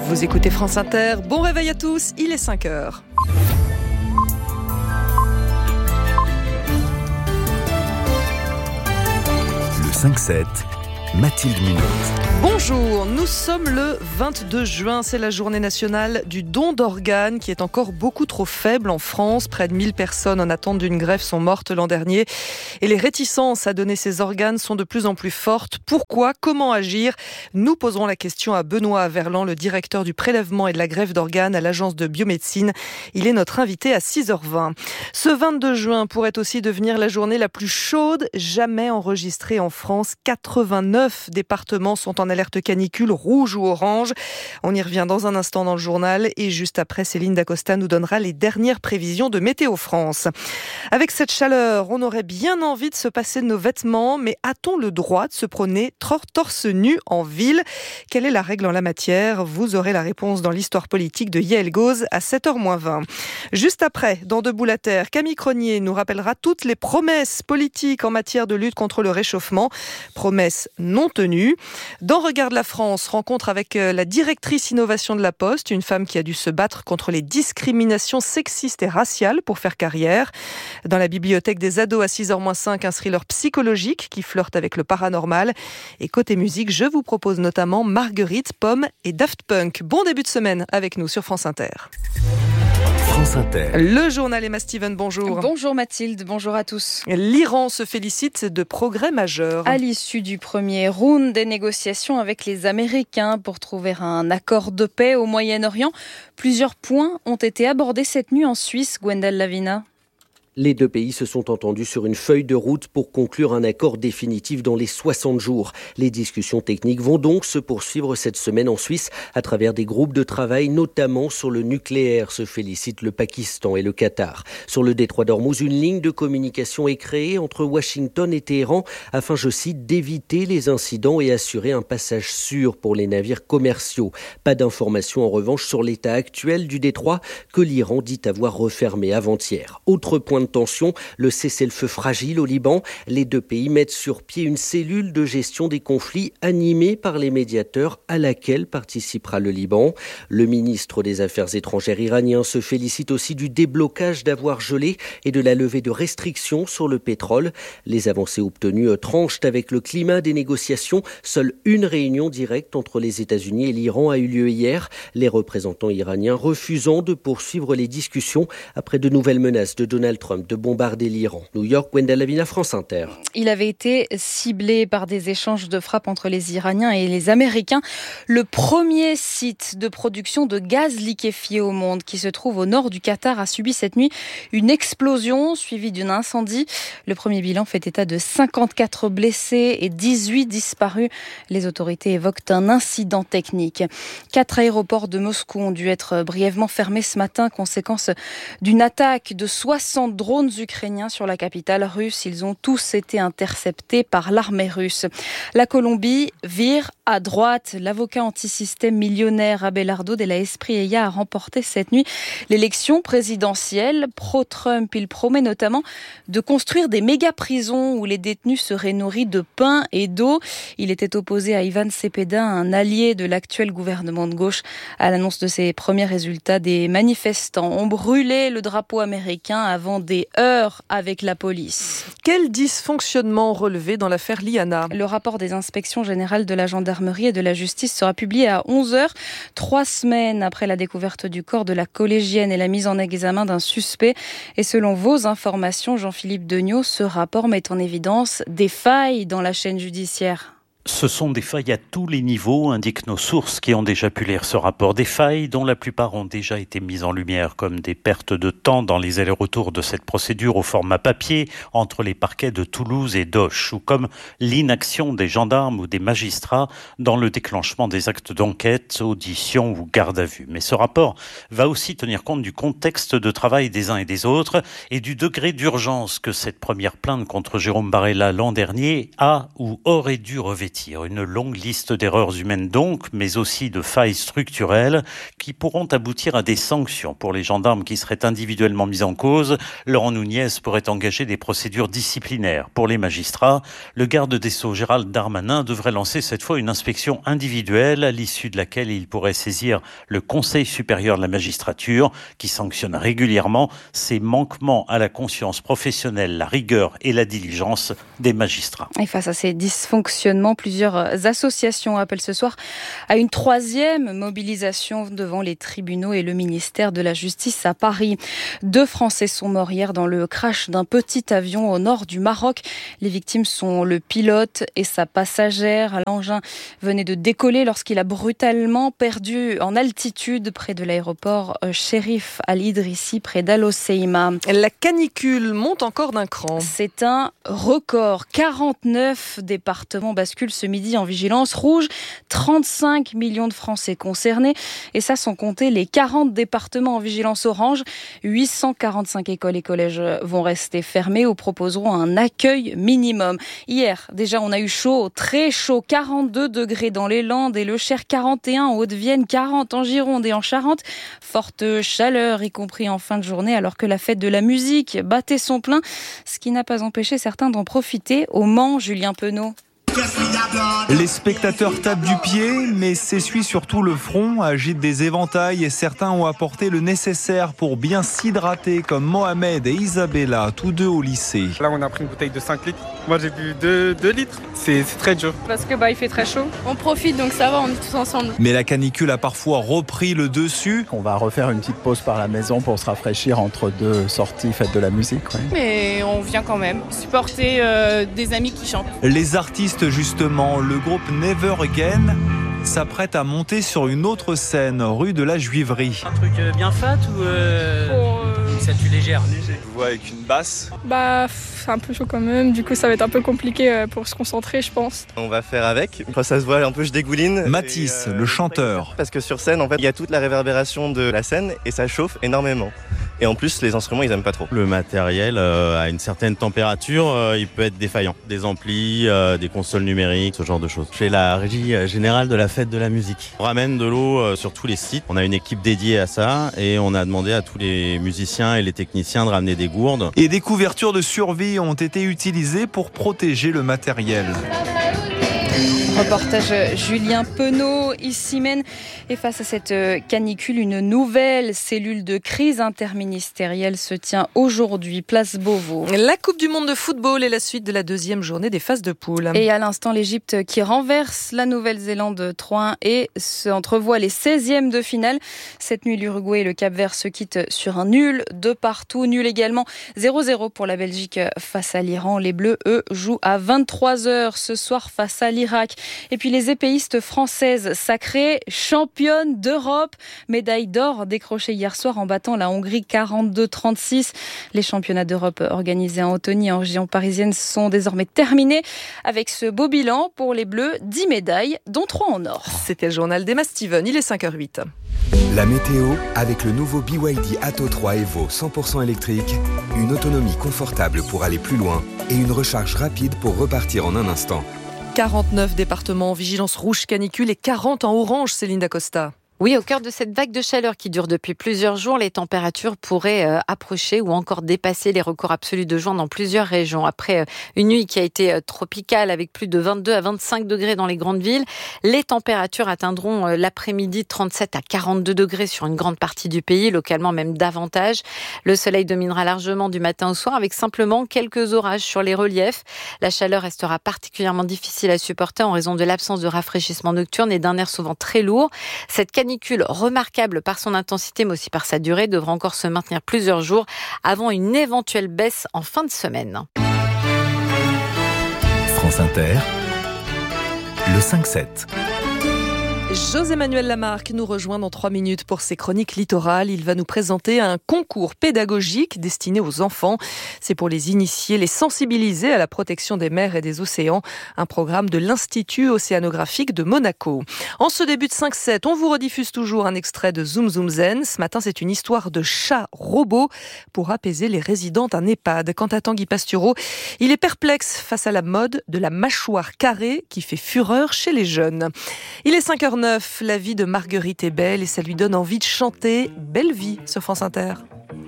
Vous écoutez France Inter, bon réveil à tous, il est 5h. Le 5-7, Mathilde Munoz. Bonjour, nous sommes le 22 juin, c'est la journée nationale du don d'organes qui est encore beaucoup trop faible en France. Près de 1000 personnes en attente d'une greffe sont mortes l'an dernier et les réticences à donner ces organes sont de plus en plus fortes. Pourquoi ? Comment agir ? Nous poserons la question à Benoît Averland, le directeur du prélèvement et de la greffe d'organes à l'agence de biomédecine. Il est notre invité à 6h20. Ce 22 juin pourrait aussi devenir la journée la plus chaude jamais enregistrée en France. 89 départements sont en alerte canicule, rouge ou orange. On y revient dans un instant dans le journal et juste après, Céline Dacosta nous donnera les dernières prévisions de Météo France. Avec cette chaleur, on aurait bien envie de se passer de nos vêtements, mais a-t-on le droit de se promener torse nu en ville ? Quelle est la règle en la matière ? Vous aurez la réponse dans l'histoire politique de Yael Gauze à 7h-20. Juste après, dans Debout la Terre, Camille Cronier nous rappellera toutes les promesses politiques en matière de lutte contre le réchauffement. Promesses non tenues. Dans Regarde la France, rencontre avec la directrice innovation de la Poste, une femme qui a dû se battre contre les discriminations sexistes et raciales pour faire carrière. Dans la bibliothèque des ados à 6h-5, un thriller psychologique qui flirte avec le paranormal. Et côté musique, je vous propose notamment Marguerite, Pomme et Daft Punk. Bon début de semaine avec nous sur France Inter. France Inter. Le journal Emma Steven, bonjour. Bonjour Mathilde, bonjour à tous. L'Iran se félicite de progrès majeurs. À l'issue du premier round des négociations avec les Américains pour trouver un accord de paix au Moyen-Orient, plusieurs points ont été abordés cette nuit en Suisse, Gwendal Lavina. Les deux pays se sont entendus sur une feuille de route pour conclure un accord définitif dans les 60 jours. Les discussions techniques vont donc se poursuivre cette semaine en Suisse à travers des groupes de travail, notamment sur le nucléaire, se félicitent le Pakistan et le Qatar. Sur le détroit d'Ormuz, une ligne de communication est créée entre Washington et Téhéran afin, je cite, d'éviter les incidents et assurer un passage sûr pour les navires commerciaux. Pas d'informations en revanche sur l'état actuel du détroit que l'Iran dit avoir refermé avant-hier. Autre point de tension, le cessez-le-feu fragile au Liban. Les deux pays mettent sur pied une cellule de gestion des conflits animée par les médiateurs à laquelle participera le Liban. Le ministre des Affaires étrangères iranien se félicite aussi du déblocage d'avoirs gelés et de la levée de restrictions sur le pétrole. Les avancées obtenues tranchent avec le climat des négociations. Seule une réunion directe entre les États-Unis et l'Iran a eu lieu hier. Les représentants iraniens refusant de poursuivre les discussions après de nouvelles menaces de Donald Trump de bombarder l'Iran. New York, Gwendal Lavina, France Inter. Il avait été ciblé par des échanges de frappes entre les Iraniens et les Américains. Le premier site de production de gaz liquéfié au monde qui se trouve au nord du Qatar a subi cette nuit une explosion suivie d'un incendie. Le premier bilan fait état de 54 blessés et 18 disparus. Les autorités évoquent un incident technique. 4 aéroports de Moscou ont dû être brièvement fermés ce matin, conséquence d'une attaque de 60 drones ukrainiens sur la capitale russe. Ils ont tous été interceptés par l'armée russe. La Colombie vire à droite. L'avocat anti-système millionnaire Abelardo de la Espriella a remporté cette nuit l'élection présidentielle pro-Trump. Il promet notamment de construire des méga-prisons où les détenus seraient nourris de pain et d'eau. Il était opposé à Ivan Cepeda, un allié de l'actuel gouvernement de gauche. À l'annonce de ces premiers résultats, des manifestants ont brûlé le drapeau américain avant des heurts avec la police. Quel dysfonctionnement relevé dans l'affaire Liana ? Le rapport des inspections générales de la gendarmerie et de la justice sera publié à 11h, 3 semaines après la découverte du corps de la collégienne et la mise en examen d'un suspect. Et selon vos informations, Jean-Philippe Degnaud, ce rapport met en évidence des failles dans la chaîne judiciaire. Ce sont des failles à tous les niveaux, indiquent nos sources qui ont déjà pu lire ce rapport. Des failles dont la plupart ont déjà été mises en lumière, comme des pertes de temps dans les allers-retours de cette procédure au format papier entre les parquets de Toulouse et d'Auch, ou comme l'inaction des gendarmes ou des magistrats dans le déclenchement des actes d'enquête, audition ou garde à vue. Mais ce rapport va aussi tenir compte du contexte de travail des uns et des autres et du degré d'urgence que cette première plainte contre Jérôme Barella l'an dernier a ou aurait dû revêtir. tirs. Une longue liste d'erreurs humaines donc, mais aussi de failles structurelles qui pourront aboutir à des sanctions. Pour les gendarmes qui seraient individuellement mis en cause, Laurent Nunez pourrait engager des procédures disciplinaires. Pour les magistrats, le garde des Sceaux Gérald Darmanin devrait lancer cette fois une inspection individuelle à l'issue de laquelle il pourrait saisir le Conseil supérieur de la magistrature qui sanctionne régulièrement ces manquements à la conscience professionnelle, la rigueur et la diligence des magistrats. Et face à ces dysfonctionnements, plusieurs associations appellent ce soir à une 3e mobilisation devant les tribunaux et le ministère de la Justice à Paris. 2 Français sont morts hier dans le crash d'un petit avion au nord du Maroc. Les victimes sont le pilote et sa passagère. L'engin venait de décoller lorsqu'il a brutalement perdu en altitude près de l'aéroport Chérif Al-Idrissi, près d'Al-Hoceima. La canicule monte encore d'un cran. C'est un record. 49 départements basculent ce midi en vigilance rouge. 35 millions de Français concernés. Et ça sans compter les 40 départements en vigilance orange. 845 écoles et collèges vont rester fermés ou proposeront un accueil minimum. Hier, déjà, on a eu chaud, très chaud. 42 degrés dans les Landes et le Cher, 41 en Haute-Vienne, 40 en Gironde et en Charente. Forte chaleur, y compris en fin de journée, alors que la fête de la musique battait son plein, ce qui n'a pas empêché certains d'en profiter. Au Mans, Julien Penaud. Les spectateurs tapent du pied, mais s'essuient surtout le front, agitent des éventails et certains ont apporté le nécessaire pour bien s'hydrater, comme Mohamed et Isabella, tous 2 au lycée. Là, on a pris une bouteille de 5 litres. Moi, j'ai bu 2 litres. C'est très dur. Parce que il fait très chaud. On profite, donc ça va, on est tous ensemble. Mais la canicule a parfois repris le dessus. On va refaire une petite pause par la maison pour se rafraîchir entre 2 sorties fête de la musique. Ouais. Mais on vient quand même supporter des amis qui chantent. Les artistes, justement, le groupe Never Again s'apprête à monter sur une autre scène, rue de la Juiverie. Un truc bien fat ou une statue légère? Je vous vois avec une basse. C'est un peu chaud quand même, du coup ça va être un peu compliqué pour se concentrer, je pense. On va faire avec. Quand ça se voit un peu, je dégouline. Mathis, le chanteur. Parce que sur scène, en fait, il y a toute la réverbération de la scène et ça chauffe énormément. Et en plus, les instruments, ils aiment pas trop. Le matériel, à une certaine température, il peut être défaillant. Des amplis, des consoles numériques, ce genre de choses. Chez la régie générale de la fête de la musique. On ramène de l'eau sur tous les sites. On a une équipe dédiée à ça et on a demandé à tous les musiciens et les techniciens de ramener des gourdes. Et des couvertures de survie ont été utilisées pour protéger le matériel. Reportage Julien Penaud, ici Maine. Et face à cette canicule, une nouvelle cellule de crise interministérielle se tient aujourd'hui, place Beauvau. La Coupe du Monde de football est la suite de la 2e journée des phases de poule. Et à l'instant, l'Égypte qui renverse la Nouvelle-Zélande 3-1 et s'entrevoit les 16e de finale. Cette nuit, l'Uruguay et le Cap-Vert se quittent sur un nul de partout. Nul également 0-0 pour la Belgique face à l'Iran. Les Bleus, eux, jouent à 23h ce soir face à l'Irak. Et puis les épéistes françaises sacrées championnes d'Europe. Médaille d'or décrochée hier soir en battant la Hongrie 42-36. Les championnats d'Europe organisés en Ottonie en région parisienne sont désormais terminés. Avec ce beau bilan pour les Bleus, 10 médailles, dont 3 en or. C'était le journal d'Emma Steven, il est 5h08. La météo avec le nouveau BYD Atto 3 Evo 100% électrique, une autonomie confortable pour aller plus loin et une recharge rapide pour repartir en un instant. 49 départements en vigilance rouge canicule et 40 en orange, Céline Dacosta. Oui, au cœur de cette vague de chaleur qui dure depuis plusieurs jours, les températures pourraient approcher ou encore dépasser les records absolus de juin dans plusieurs régions. Après une nuit qui a été tropicale avec plus de 22 à 25 degrés dans les grandes villes, les températures atteindront l'après-midi 37 à 42 degrés sur une grande partie du pays, localement même davantage. Le soleil dominera largement du matin au soir avec simplement quelques orages sur les reliefs. La chaleur restera particulièrement difficile à supporter en raison de l'absence de rafraîchissement nocturne et d'un air souvent très lourd. Cette canicule remarquable par son intensité mais aussi par sa durée devra encore se maintenir plusieurs jours avant une éventuelle baisse en fin de semaine. France Inter, le 5-7. José-Manuel Lamarque nous rejoint dans 3 minutes pour ses chroniques littorales. Il va nous présenter un concours pédagogique destiné aux enfants. C'est pour les initier, les sensibiliser à la protection des mers et des océans. Un programme de l'Institut océanographique de Monaco. En ce début de 5-7, on vous rediffuse toujours un extrait de Zoom Zoom Zen. Ce matin, c'est une histoire de chat robot pour apaiser les résidents d'un EHPAD. Quant à Tanguy Pastureau, il est perplexe face à la mode de la mâchoire carrée qui fait fureur chez les jeunes. Il est 5h09, la vie de Marguerite est belle et ça lui donne envie de chanter Belle vie sur France Inter.